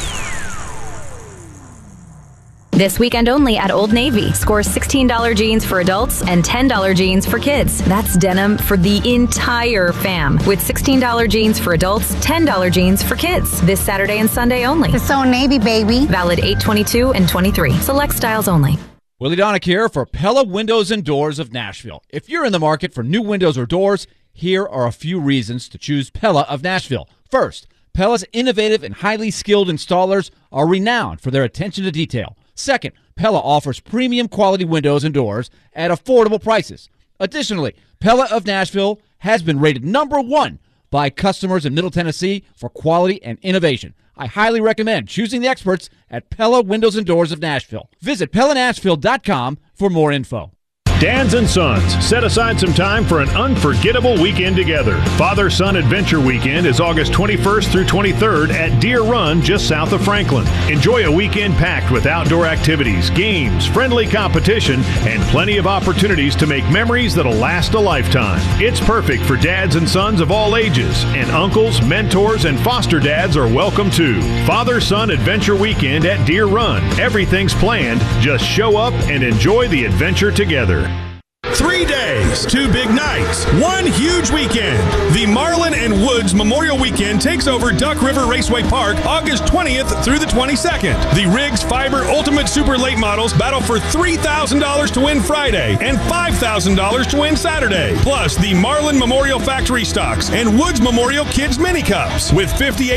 This weekend only at Old Navy. Score $16 jeans for adults and $10 jeans for kids. That's denim for the entire fam. With $16 jeans for adults, $10 jeans for kids. This Saturday and Sunday only. It's Old Navy, baby. Valid 8/22 and 23. Select styles only. Willie Donick here for Pella Windows and Doors of Nashville. If you're in the market for new windows or doors, here are a few reasons to choose Pella of Nashville. First, Pella's innovative and highly skilled installers are renowned for their attention to detail. Second, Pella offers premium quality windows and doors at affordable prices. Additionally, Pella of Nashville has been rated #1 by customers in Middle Tennessee for quality and innovation. I highly recommend choosing the experts at Pella Windows and Doors of Nashville. Visit PellaNashville.com for more info. Dads and Sons, set aside some time for an unforgettable weekend together. Father-Son Adventure Weekend is August 21st through 23rd at Deer Run, just south of Franklin. Enjoy a weekend packed with outdoor activities, games, friendly competition, and plenty of opportunities to make memories that'll last a lifetime. It's perfect for dads and sons of all ages, and uncles, mentors, and foster dads are welcome too. Father-Son Adventure Weekend at Deer Run. Everything's planned. Just show up and enjoy the adventure together. 3 days, 2 big nights, 1 huge weekend. The Marlin and Woods Memorial Weekend takes over Duck River Raceway Park August 20th through the 22nd. The Riggs Fiber Ultimate Super Late Models battle for $3,000 to win Friday and $5,000 to win Saturday. Plus, the Marlin Memorial Factory Stocks and Woods Memorial Kids Mini Cups. With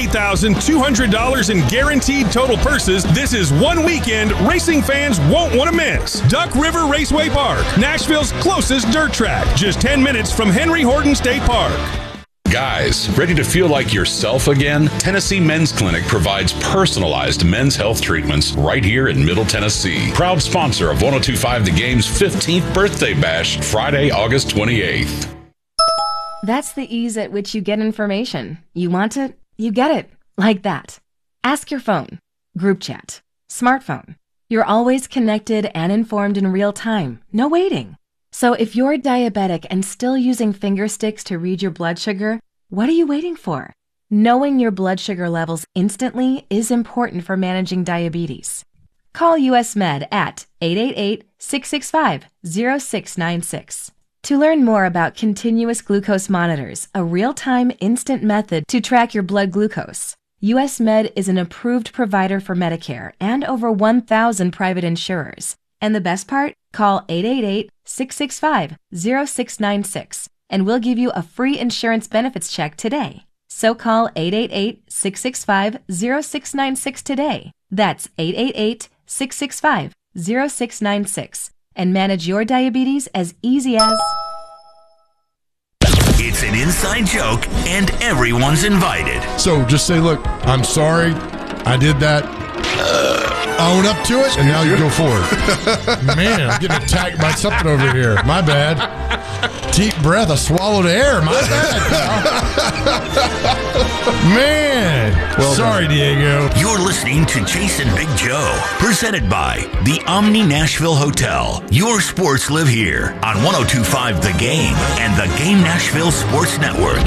$58,200 in guaranteed total purses, this is one weekend racing fans won't want to miss. Duck River Raceway Park, Nashville's closest dirt track, just 10 minutes from Henry Horton State Park. Guys, ready to feel like yourself again? Tennessee Men's Clinic provides personalized men's health treatments right here in Middle Tennessee. Proud sponsor of 102.5 The Game's 15th birthday bash, Friday, August 28th. That's the ease at which you get information. You want it, you get it. Like that. Ask your phone. Group chat. Smartphone. You're always connected and informed in real time. No waiting. So if you're diabetic and still using finger sticks to read your blood sugar, what are you waiting for? Knowing your blood sugar levels instantly is important for managing diabetes. Call US Med at 888-665-0696. To learn more about continuous glucose monitors, a real-time instant method to track your blood glucose. US Med is an approved provider for Medicare and over 1,000 private insurers. And the best part? Call 888-665-0696 and we'll give you a free insurance benefits check today. So call 888-665-0696 today. That's 888-665-0696 and manage your diabetes as easy as inside joke, and everyone's invited. So just say, look, I'm sorry. I did that. Own up to it, and now you go forward. Man, I'm getting attacked by something over here. My bad. Deep breath. I swallowed air. My bad. Man. Well sorry, done. Diego. You're listening to Jason Big Joe, presented by the Omni Nashville Hotel. Your sports live here on 102.5 The Game and the Game Nashville Sports Network.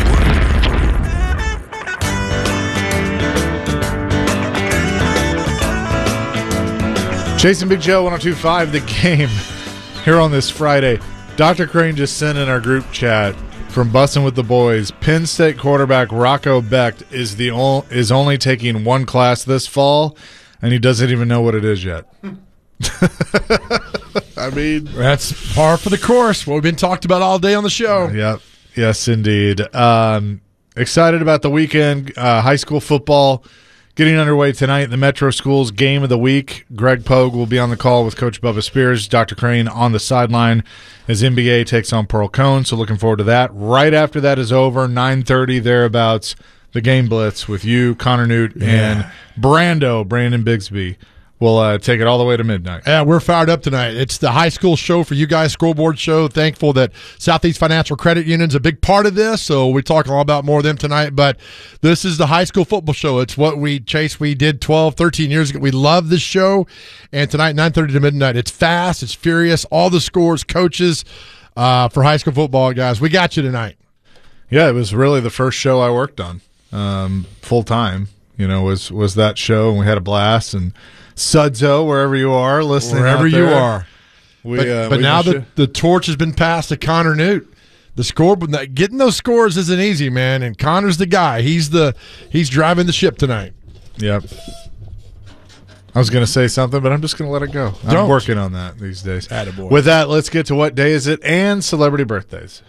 Jason Big Joe, 102.5 The Game, here on this Friday. Dr. Crane just sent in our group chat from Bussin' with the Boys. Penn State quarterback Rocco Becht is only taking one class this fall, and he doesn't even know what it is yet. I mean, that's par for the course. What we've been talked about all day on the show. Yep. Yes, indeed. Excited about the weekend. High school football getting underway tonight. The Metro Schools Game of the Week. Greg Pogue will be on the call with Coach Bubba Spears. Dr. Crane on the sideline as NBA takes on Pearl Cone. So looking forward to that. Right after that is over, 9:30 thereabouts, the Game Blitz with you, Connor Newt, and Brandon Bigsby. We'll take it all the way to midnight. Yeah, we're fired up tonight. It's the high school show for you guys, scoreboard show. Thankful that Southeast Financial Credit Union's a big part of this, so we're talking all about more of them tonight. But this is the high school football show. It's what we did 12, 13 years ago. We love this show. And tonight, 9:30 to midnight. It's fast. It's furious. All the scores, coaches for high school football, guys. We got you tonight. Yeah, it was really the first show I worked on full time. Was that show, and we had a blast. And Sudzo, wherever you are listening, wherever you are. But now the torch has been passed to Connor Newt. The score, getting those scores isn't easy, man. And Connor's the guy. He's driving the ship tonight. Yep. I was going to say something, but I'm just going to let it go. I'm working on that these days. Attaboy. With that, let's get to what day is it and celebrity birthdays.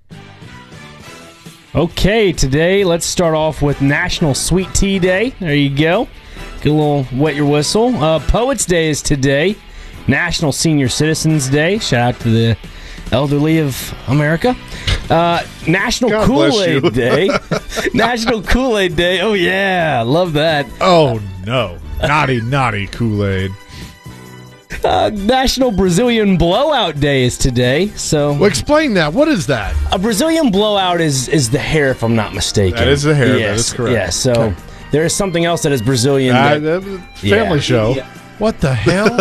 Okay, today let's start off with National Sweet Tea Day. There you go. Get a little wet your whistle. Poets Day is today. National Senior Citizens Day. Shout out to the elderly of America. National Kool-Aid Day. National Kool-Aid Day. Oh, yeah. Love that. Oh, no. Naughty Kool-Aid. National Brazilian Blowout Day is today. So, explain that. What is that? A Brazilian blowout is the hair, if I'm not mistaken. That is the hair. Yes, that is correct. Yeah, so okay. There is something else that is Brazilian. Family show. Yeah. What the hell?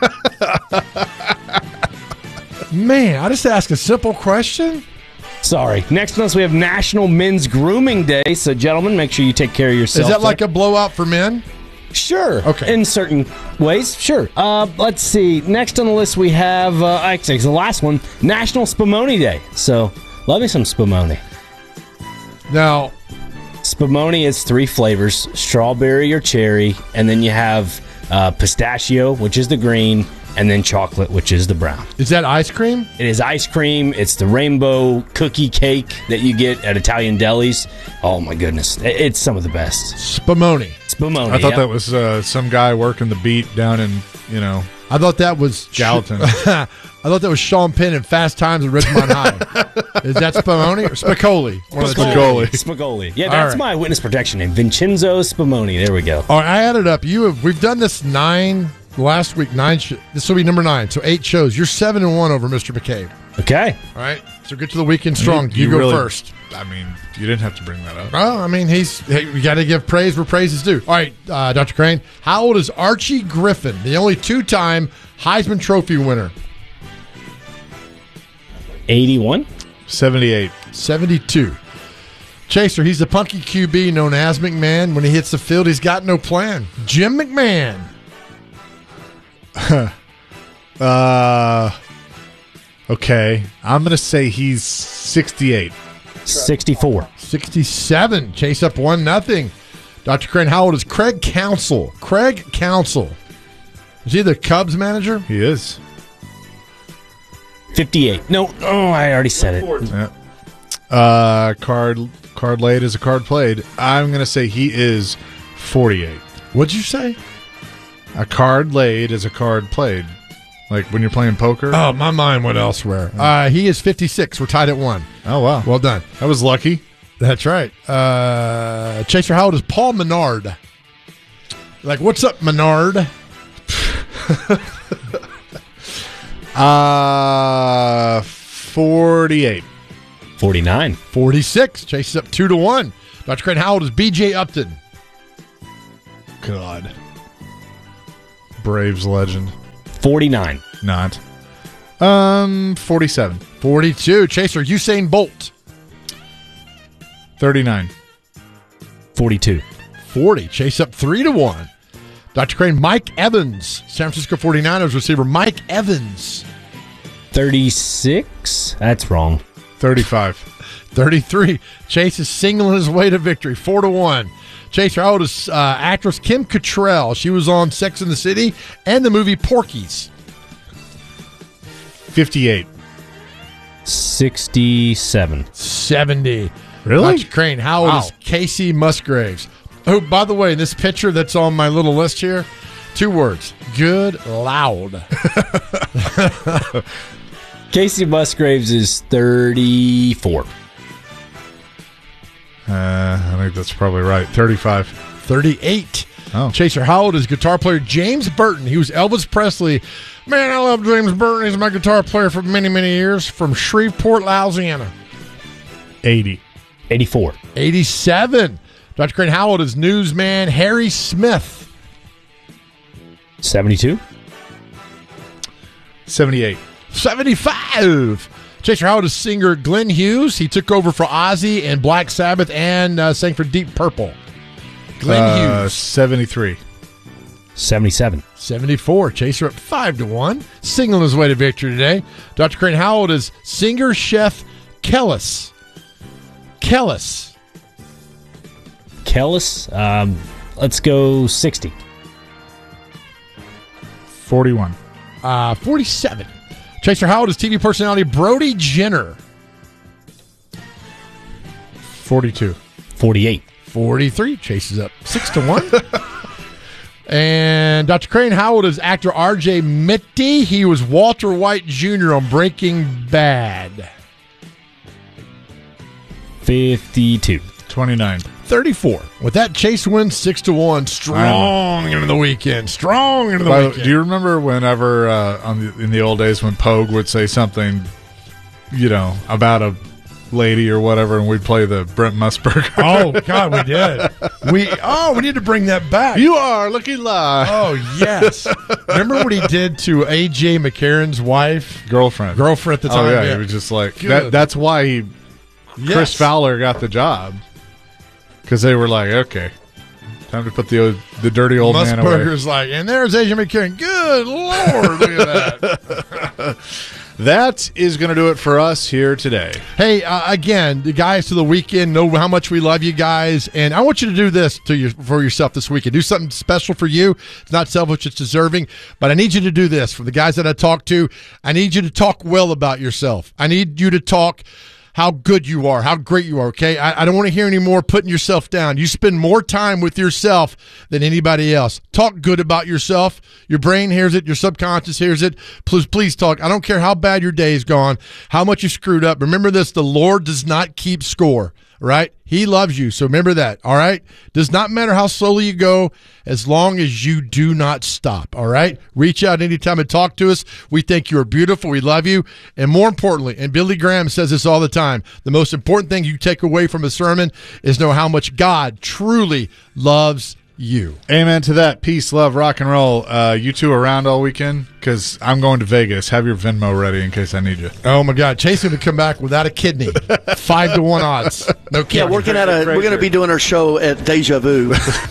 Man, I just asked a simple question. Sorry. Next on us, we have National Men's Grooming Day. So, gentlemen, make sure you take care of yourself. Is that like a blowout for men? Sure. Okay. In certain ways, sure. Let's see. Next on the list, we have, actually, it's the last one, National Spumoni Day. So, love me some Spumoni. Now, Spumoni is 3 flavors, strawberry or cherry, and then you have pistachio, which is the green, and then chocolate, which is the brown. Is that ice cream? It is ice cream. It's the rainbow cookie cake that you get at Italian delis. Oh, my goodness. It's some of the best. Spumoni. Spumoni, I thought that was some guy working the beat down in, I thought that was Gallatin. I thought that was Sean Penn in Fast Times at Ridgemont High. Is that Spumoni or Spicoli? Spicoli. Yeah, that's my witness protection name. Vincenzo Spumoni. There we go. All right, I added up. We've done this last week, 9. This will be number 9, so 8 shows. You're 7-1 over Mr. McCabe. Okay. All right, so get to the weekend strong. You go really, first. I mean, you didn't have to bring that up. Well, I mean, we got to give praise where praise is due. All right, Dr. Crane, how old is Archie Griffin, the only 2-time Heisman Trophy winner? 81? 78. 72. Chaser, he's the punky QB known as McMahon. When he hits the field, he's got no plan. Jim McMahon. Okay. I'm going to say he's 68. 64. 67. Chase up 1-0. Dr. Crane, how old is Craig Counsell? Craig Counsell. Is he the Cubs manager? He is. 58. No. Oh, I already said it. Yeah. Card laid is a card played. I'm going to say he is 48. What'd you say? A card laid is a card played. Like when you're playing poker? Oh, my mind went elsewhere. He is 56. We're tied at 1. Oh, wow. Well done. That was lucky. That's right. Chaser, how old is Paul Menard? Like, what's up, Menard? 48. 49. 46. Chase is up 2-1. Dr. Crane, how old is B.J. Upton? God. Braves legend. 49. Not. 47. 42. Chaser, Usain Bolt. 39. 42. 40. Chase up 3-1. Dr. Crane, Mike Evans. San Francisco 49ers receiver Mike Evans. 36. That's wrong. 35. 33. Chase is singling his way to victory. 4-1. Chaser, how old is actress Kim Cattrall? She was on Sex and the City and the movie Porky's. 58. 67. 70. Really? Dr. Crane, how old is Casey Musgraves? Oh, by the way, this picture that's on my little list here, 2 words. Good loud. Casey Musgraves is 34. I think that's probably right. 35. 38. Oh. Chaser, how old is guitar player James Burton? He was Elvis Presley. Man, I love James Burton. He's my guitar player for many, many years from Shreveport, Louisiana. 80. 84. 87. Dr. Crane, how old is newsman Harry Smith? 72. 78. 75. Chaser, how old is singer Glenn Hughes? He took over for Ozzy and Black Sabbath and sang for Deep Purple. Glenn Hughes. 73. 77. 74. Chaser up 5-1. Singling his way to victory today. Dr. Crane, how old is singer chef Kellis? Kellis. Let's go 60. 41. 47. Chaser, how old is TV personality Brody Jenner? 42. 48. 43. Chase is up 6-1. And Dr. Crane, how old is actor R.J. Mitty? He was Walter White Jr. on Breaking Bad. 52. 29. 34. With that, Chase wins 6-1. Strong into the weekend. Strong into the weekend. Do you remember whenever in the old days when Pogue would say something, about a lady or whatever, and we'd play the Brent Musburger? Oh God, we did. We need to bring that back. You are looking live. Oh yes. Remember what he did to A.J. McCarron's wife, girlfriend at the time? Oh yeah, he was just like that. That's why Chris Fowler got the job. Because they were like, okay, time to put the dirty old man away. Musburger's like, and there's A.J. McCarron. Good Lord, look at that. That is going to do it for us here today. Hey, again, the guys to the weekend know how much we love you guys, and I want you to do this for yourself this weekend. Do something special for you. It's not selfish, it's deserving, but I need you to do this. For the guys that I talk to, I need you to talk well about yourself. I need you to talk how good you are, how great you are, okay? I don't want to hear any more putting yourself down. You spend more time with yourself than anybody else. Talk good about yourself. Your brain hears it. Your subconscious hears it. Please talk. I don't care how bad your day is gone, how much you screwed up. Remember this, the Lord does not keep score, right? He loves you, so remember that, all right? Does not matter how slowly you go as long as you do not stop, all right? Reach out anytime and talk to us. We think you're beautiful. We love you. And more importantly, and Billy Graham says this all the time, the most important thing you take away from a sermon is know how much God truly loves you. Amen to that. Peace, love, rock and roll. You two around all weekend? Because I'm going to Vegas. Have your Venmo ready in case I need you. Oh my God, Chase going to come back without a kidney. 5-1 odds. No kidding. Yeah, we're going to be doing our show at Deja Vu.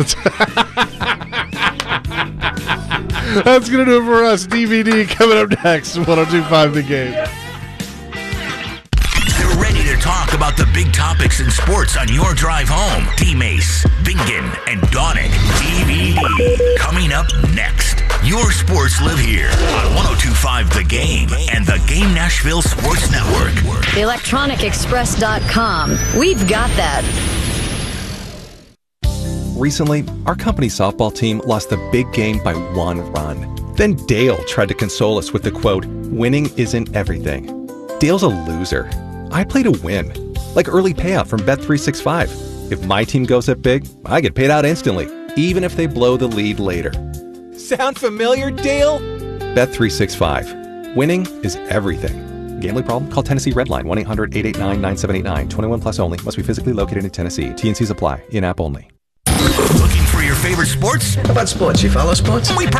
That's going to do it for us. DVD coming up next. 102.5 The Game. They're ready to talk about the big topics in sports on your drive home. D-Mace, Bingen, and Donick. DVD coming up next. Your sports live here on 102.5 The Game and the Game Nashville Sports Network. ElectronicExpress.com. We've got that. Recently, our company softball team lost the big game by 1 run. Then Dale tried to console us with the quote, "Winning isn't everything." Dale's a loser. I play to win, like early payout from Bet365. If my team goes up big, I get paid out instantly, even if they blow the lead later. Sound familiar, Dale? Bet365. Winning is everything. Gambling problem? Call Tennessee Redline 1-800-889-9789. 21 plus only. Must be physically located in Tennessee. T&Cs apply. In-app only. Looking for your favorite sports? How about sports? You follow sports?